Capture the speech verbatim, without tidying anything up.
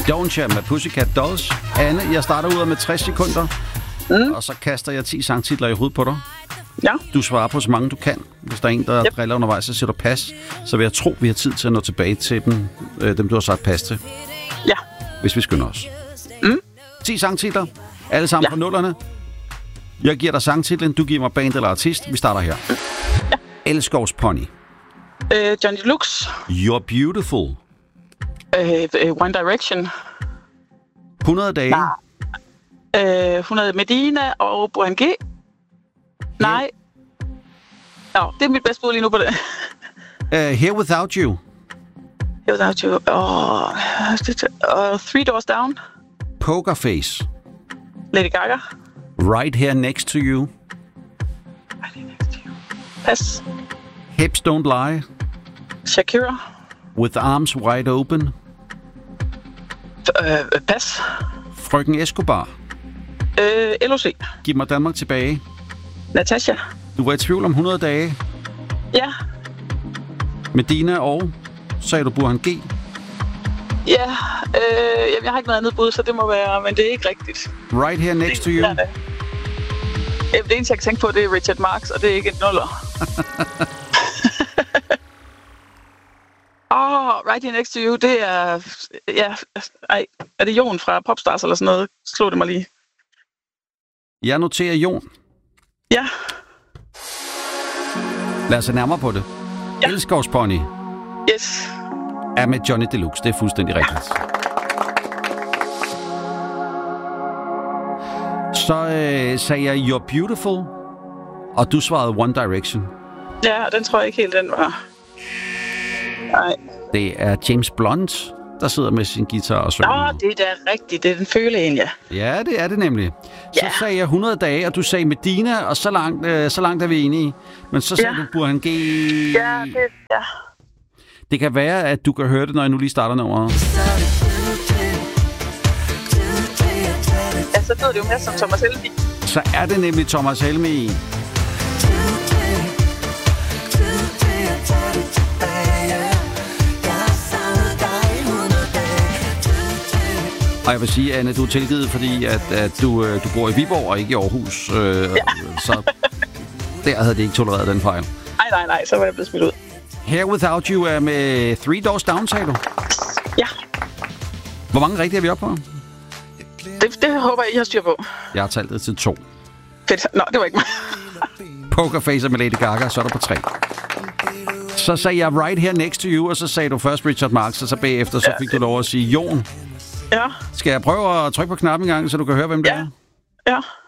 Don't You med Pussycat Dolls. Anne, jeg starter ud med tres sekunder, mm. og så kaster jeg ti sangtitler i hovedet på dig. Ja. Du svarer på så mange du kan. Hvis der er en, der yep. driller undervejs, så siger du pas. Så vil jeg tro, vi har tid til at nå tilbage til dem, øh, dem du har sagt pas til. Ja. Hvis vi skynder os. Mm. ti sangtitler. Alle sammen ja. På nullerne. Jeg giver dig sangtitlen. Du giver mig band eller artist. Vi starter her. Ja. Elskovs Pony. Uh, Johnny Deluxe. You're Beautiful. Uh, One Direction. hundrede dage. Nej. Uh, hundrede Medina og Burhan G. Nej. Nå, det er mit bedste bud lige nu på det. Uh, Here Without You. Here Without You. Oh, uh, Three Doors Down. Poker Face. Lady Gaga. Right Here Next to You. Right Here Next to You. Pas. Hips Don't Lie. Shakira. With Arms Wide Open. Uh, pas. Frøken Escobar. Uh, L O C. Giv mig Danmark tilbage. Natasha. Du var i tvivl om hundrede dage. Ja. Medina og... sagde du Burhan G? Ja, øh, jeg har ikke noget andet bud, så det må være... Men det er ikke rigtigt. Right Here Next to You. Ja, det. Det eneste, jeg kan tænke på, det er Richard Marx, og det er ikke et nuller. Åh, oh, Right Here Next to You, det er... Ja, ej, er det Jon fra Popstars eller sådan noget? Slå det mig lige. Jeg noterer Jon. Ja. Lad os se nærmere på det. Ja. Elskovs Pony. Yes. Er med Johnny Deluxe. Det er fuldstændig rigtigt. Så øh, sagde jeg You're Beautiful, og du svarede One Direction. Ja, den tror jeg ikke helt, den var. Nej. Det er James Blunt, der sidder med sin guitar og synger. Nå, det er da rigtigt. Det er den føle en, ja. Ja, det er det nemlig. Så ja. Sagde jeg hundrede dage, og du sagde Medina, og så langt, øh, så langt er vi enige. Men så sagde ja. Du Burhan G. Ja, det ja. Det kan være, at du kan høre det, når jeg nu lige starter nummeret. Ja, så lyder det jo mere som Thomas Helmig. Så er det nemlig Thomas Helmig. Og jeg vil sige, Anne, du er tilgivet, fordi at, at du, du bor i Viborg og ikke i Aarhus. Øh, ja. Så der havde det ikke tolereret den fejl. Nej, nej, nej, så var jeg blevet smidt ud. Here Without You er med Three Doors Down, sagde du? Ja. Hvor mange rigtige er vi oppe på? Det, det håber jeg, I har styr på. Jeg har talt det til to. Fedt. Nå, det var ikke mig. Pokerfacer med Lady Gaga, så er der på tre. Så sagde jeg Right Here Next to You, og så sagde du først Richard Marx, og så bagefter så fik ja. Du lov at sige Jon. Ja. Skal jeg prøve at trykke på knappen en gang, så du kan høre, hvem det ja. er? Ja.